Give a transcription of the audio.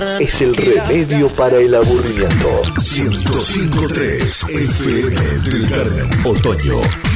es el remedio para el aburrimiento. 105.3 FM del Carmen. Otoño